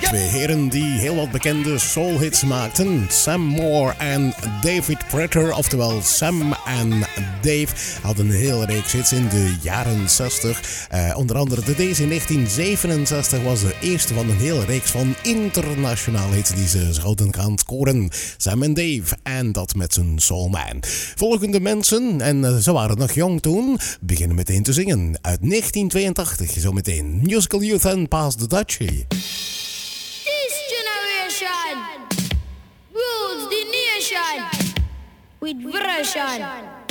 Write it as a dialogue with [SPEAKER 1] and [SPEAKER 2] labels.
[SPEAKER 1] Twee heren die heel wat bekende soulhits maakten. Sam Moore en David Prater, oftewel Sam en Dave, hadden een hele reeks hits in de jaren 60. Onder andere deze in 1967 was de eerste van een hele reeks van internationale hits die ze zouden gaan scoren. Sam en Dave, en dat met zijn Soul Man. Volgende mensen, en ze waren nog jong toen, beginnen meteen te zingen. Uit 1982, zometeen Musical Youth en Pass the Dutchie.
[SPEAKER 2] This generation rules the nation with version.